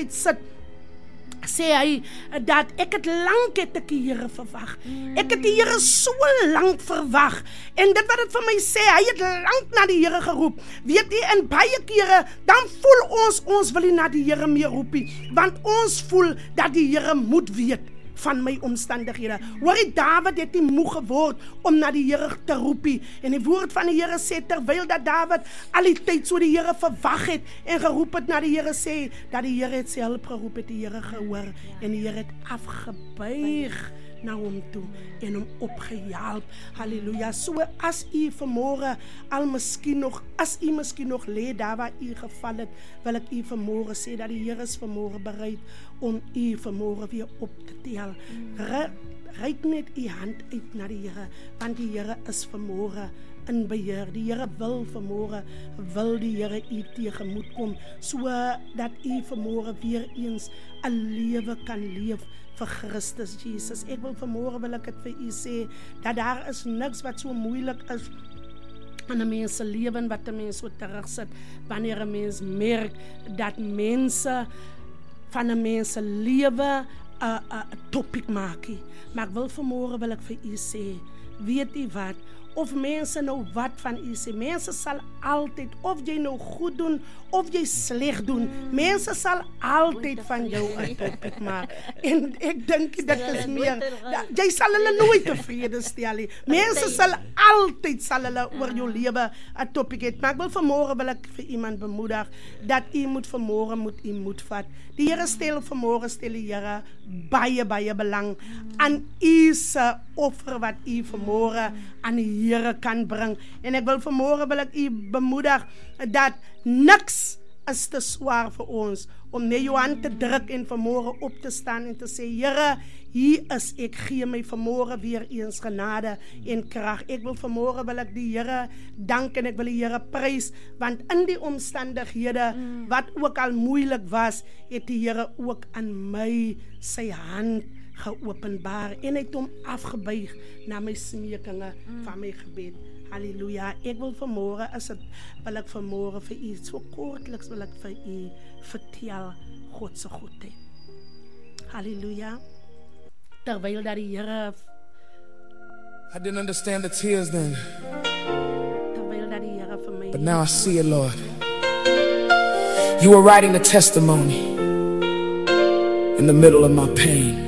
tyd sit, sê hy, dat ek het lank die Here verwag. Ek het die Here so lank verwag. En dit wat het vir my sê, hy het lank na die Here geroep. Weet jy, in baie kere, dan voel ons wil nie na die Here meer roep nie, want ons voel dat die Here moet weet van my omstandighede. Hoor jy, Dawid het nie moeg geword om na die Here te roep nie. En die woord van die Here sê, terwyl dat Dawid al die tyd so die Here verwag het en geroep het na die Here, sê dat die Here het sy hulp geroep, het die Here gehoor en die Here het afgebuig na hom toe en hom opgehelp. Halleluja. So as u vanmôre al miskien nog, as u miskien nog lê daar waar u geval het, wil ek u vanmôre sê dat die Here is vanmôre bereid om u vanmôre weer op te tel. Reik net u hand uit na die Here, want die Here is vanmôre in beheer. Die Here wil vanmôre, wil die Here u tegemoet kom, so dat u vanmôre weer eens 'n lewe kan leef vir Christus Jesus. Ek wil vanmôre, wil ek dit vir u sê, dat daar is niks wat so moeilik is in 'n mens se lewe wat 'n mens so terugsit, wanneer 'n mens merk dat mense van 'n mens se lewe 'n topic maak. Maar ek wil vanmôre, wil ek vir u sê, weet u wat, of mense nou wat van u sê, mense sal altyd, of jy nou goed doen, of jy sleg doen, mense sal altyd van jou 'n topic maak. En ek dink dit is meer, jy sal hulle nooit tevrede stel nie. Mense sal altyd, sal hulle oor jou lewe 'n topic hê. Maar ek wil vanmôre, wil ek vir iemand bemoedig, dat u moet vanmôre, moet u moed vat. Die Here stel vanmôre, stel die Here baie, baie belang aan u se offer wat u vanmôre aan die Here kan bring. En ek wil vanmôre, wil ek u bemoedig, dat niks is te swaar vir ons om net jou hand te druk en vanmôre op te staan en te sê, Here, hier is ek, gee my vanmôre weer eens genade en krag. Ek wil vanmôre, wil ek die Here dank en ek wil die Here prys, want in die omstandighede wat ook al moeilik was, het die Here ook aan my sy hand geopenbaar en het hom afgebuig na my smeekinge van my gebed. Halleluja. Ek wil vanmôre, wil ek vanmôre vir u, so kortliks wil ek vir u vertel God se goedheid. Halleluja. Terwyl dat die Here, I didn't understand the tears then, terwyl dat die Here vir my, but now I see it, Lord. You were writing a testimony in the middle of my pain.